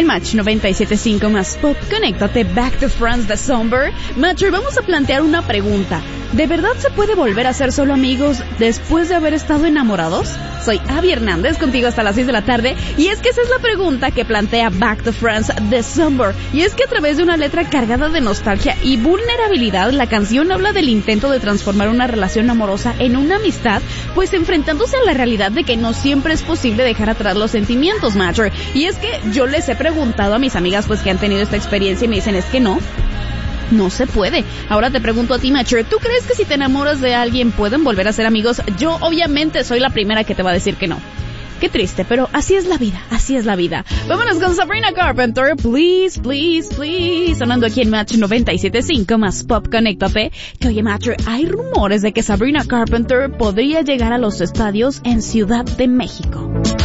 El Match 97.5 más Pop, conéctate Back to France de Somber. Matcher, vamos a plantear una pregunta. ¿De verdad se puede volver a ser solo amigos después de haber estado enamorados? Soy Abby Hernández, contigo hasta las 6 de la tarde, y es que esa es la pregunta que plantea Back to France de Somber. Y es que a través de una letra cargada de nostalgia y vulnerabilidad, la canción habla del intento de transformar una relación amorosa en una amistad, pues enfrentándose a la realidad de que no siempre es posible dejar atrás los sentimientos, Matcher. Y es que yo les he preguntado a mis amigas pues que han tenido esta experiencia y me dicen es que no se puede. Ahora te pregunto a ti, Matcher, ¿tú crees que si te enamoras de alguien pueden volver a ser amigos? Yo obviamente soy la primera que te va a decir que no. Qué triste, pero así es la vida, así es la vida. Vámonos con Sabrina Carpenter, Please, Please, Please, sonando aquí en Match 97.5 más Pop, conéctate. Que oye, Matcher, hay rumores de que Sabrina Carpenter podría llegar a los estadios en Ciudad de México.